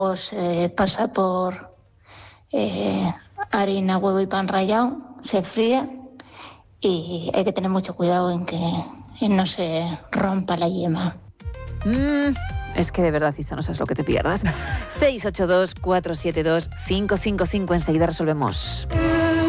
pasa por harina, huevo y pan rallado, se fríe y hay que tener mucho cuidado en que no se rompa la yema. Es que de verdad, Isa, no sabes lo que te pierdas. 682-472-555. Enseguida resolvemos.